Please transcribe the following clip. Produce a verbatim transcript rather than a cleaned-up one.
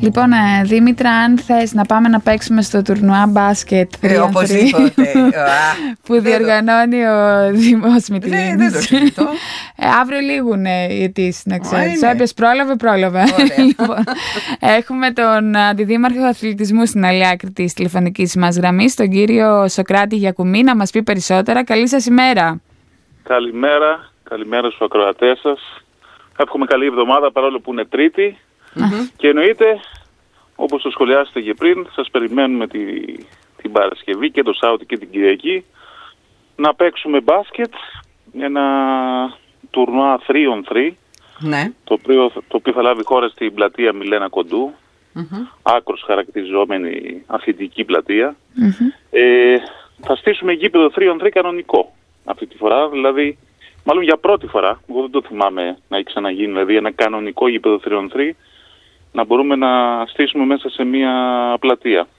Λοιπόν, ε, Δήμητρα, αν θες να πάμε να παίξουμε στο τουρνουά μπάσκετ ε, οπωσδήποτε που διοργανώνει ο Δήμος Μυτιλήνης. Δεν το συζητώ. Ε, αύριο λήγουν οι αιτήσεις, να ξέρεις. Όποιος πρόλαβε, πρόλαβε. Λοιπόν, έχουμε τον Αντιδήμαρχο Αθλητισμού στην άλλη άκρη της τηλεφωνικής μας γραμμής, τον κύριο Σοκράτη Γιακουμή, να μας πει περισσότερα. Καλή σας ημέρα. Καλημέρα, καλημέρα στους ακροατές σας. Εύχομαι καλή εβδομάδα παρόλο που είναι Τρίτη. Mm-hmm. Και εννοείται, όπως το σχολιάσετε και πριν, σας περιμένουμε τη, την Παρασκευή και το Σάββατο και την Κυριακή να παίξουμε μπάσκετ, ένα τουρνουά τρία on τρία, ναι. το, οποίο, το οποίο θα λάβει χώρα στην πλατεία Μιλένα Κοντού, mm-hmm. άκρως χαρακτηριζόμενη αθλητική πλατεία. Mm-hmm. Ε, θα στήσουμε γήπεδο τρία on τρία κανονικό αυτή τη φορά, δηλαδή μάλλον για πρώτη φορά, εγώ δεν το θυμάμαι να έχει ξαναγίνει, δηλαδή ένα κανονικό γήπεδο τρία on τρία, να μπορούμε να στήσουμε μέσα σε μια πλατεία.